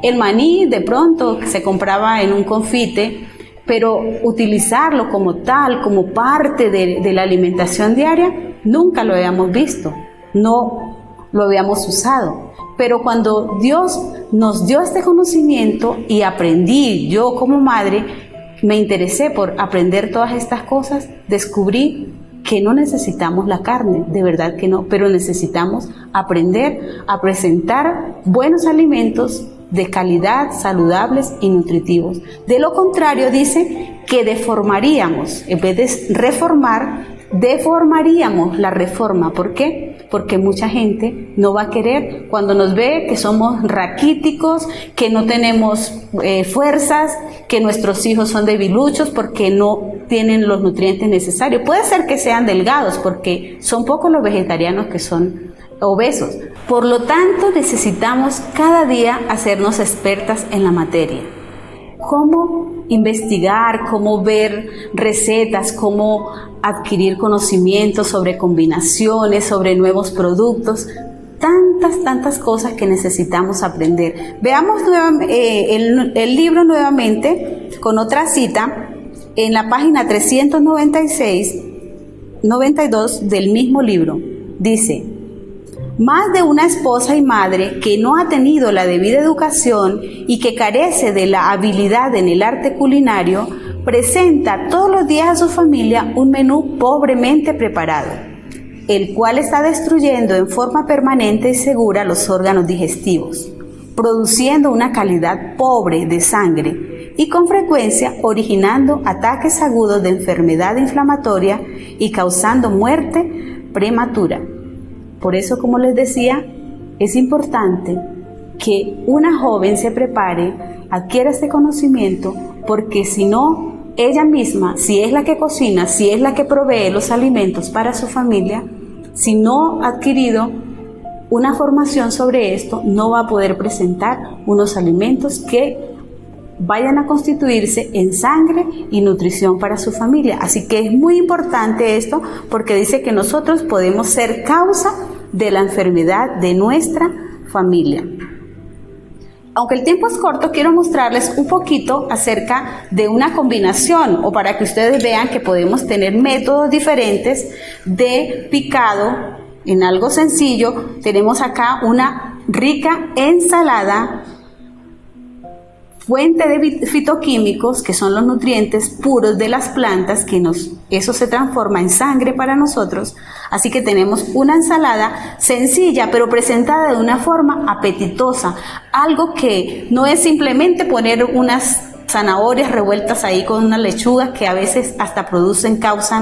el maní de pronto que se compraba en un confite, pero utilizarlo como tal, como parte de la alimentación diaria, nunca lo habíamos visto, no lo habíamos usado. Pero cuando Dios nos dio este conocimiento y aprendí, yo como madre, me interesé por aprender todas estas cosas, descubrí que no necesitamos la carne, de verdad que no, pero necesitamos aprender a presentar buenos alimentos de calidad, saludables y nutritivos. De lo contrario, dice que deformaríamos, en vez de reformar, deformaríamos la reforma. ¿Por qué? Porque mucha gente no va a querer cuando nos ve que somos raquíticos, que no tenemos fuerzas, que nuestros hijos son debiluchos porque no tienen los nutrientes necesarios. Puede ser que sean delgados porque son pocos los vegetarianos que son obesos. Por lo tanto, necesitamos cada día hacernos expertas en la materia. Cómo investigar, cómo ver recetas, cómo adquirir conocimientos sobre combinaciones, sobre nuevos productos, tantas cosas que necesitamos aprender. Veamos el libro nuevamente con otra cita en la página 396-92 del mismo libro. Dice: más de una esposa y madre que no ha tenido la debida educación y que carece de la habilidad en el arte culinario, presenta todos los días a su familia un menú pobremente preparado, el cual está destruyendo en forma permanente y segura los órganos digestivos, produciendo una calidad pobre de sangre y con frecuencia originando ataques agudos de enfermedad inflamatoria y causando muerte prematura. Por eso, como les decía, es importante que una joven se prepare, adquiera este conocimiento, porque si no, ella misma, si es la que cocina, si es la que provee los alimentos para su familia, si no ha adquirido una formación sobre esto, no va a poder presentar unos alimentos que vayan a constituirse en sangre y nutrición para su familia. Así que es muy importante esto, porque dice que nosotros podemos ser causa de la enfermedad de nuestra familia. Aunque el tiempo es corto, quiero mostrarles un poquito acerca de una combinación, o para que ustedes vean que podemos tener métodos diferentes de picado en algo sencillo. Tenemos acá una rica ensalada, fuente de fitoquímicos, que son los nutrientes puros de las plantas, eso se transforma en sangre para nosotros. Así que tenemos una ensalada sencilla, pero presentada de una forma apetitosa, algo que no es simplemente poner unas zanahorias revueltas ahí con unas lechugas que a veces hasta producen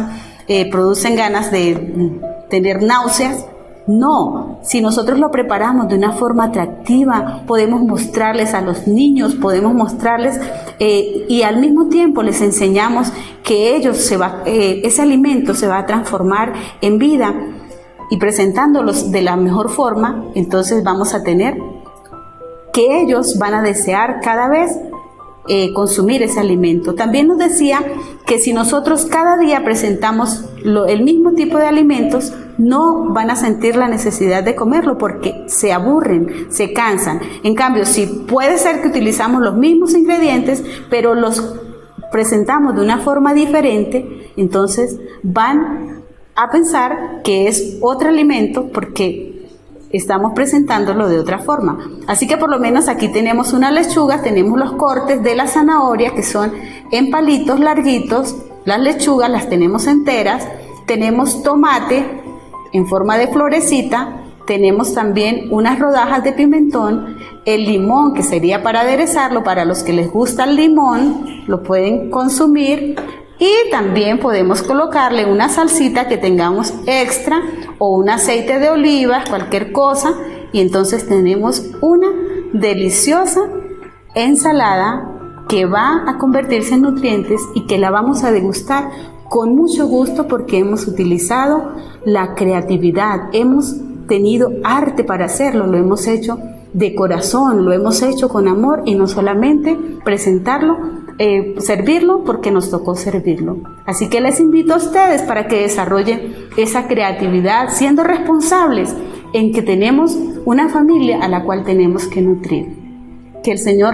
ganas de tener náuseas. No, si nosotros lo preparamos de una forma atractiva, podemos mostrarles a los niños, podemos mostrarles y al mismo tiempo les enseñamos que ese alimento se va a transformar en vida, y presentándolos de la mejor forma, entonces vamos a tener que ellos van a desear cada vez consumir ese alimento. También nos decía que si nosotros cada día presentamos el mismo tipo de alimentos, no van a sentir la necesidad de comerlo porque se aburren, se cansan. En cambio, si puede ser que utilizamos los mismos ingredientes, pero los presentamos de una forma diferente, entonces van a pensar que es otro alimento porque estamos presentándolo de otra forma. Así que por lo menos aquí tenemos una lechuga, tenemos los cortes de la zanahoria que son en palitos larguitos, las lechugas las tenemos enteras, tenemos tomate en forma de florecita, tenemos también unas rodajas de pimentón, el limón que sería para aderezarlo, para los que les gusta el limón, lo pueden consumir. Y también podemos colocarle una salsita que tengamos extra o un aceite de oliva, cualquier cosa, y entonces tenemos una deliciosa ensalada que va a convertirse en nutrientes y que la vamos a degustar con mucho gusto porque hemos utilizado la creatividad, hemos tenido arte para hacerlo, lo hemos hecho de corazón, lo hemos hecho con amor y no solamente presentarlo, servirlo porque nos tocó servirlo. Así que les invito a ustedes para que desarrollen esa creatividad siendo responsables en que tenemos una familia a la cual tenemos que nutrir. que el Señor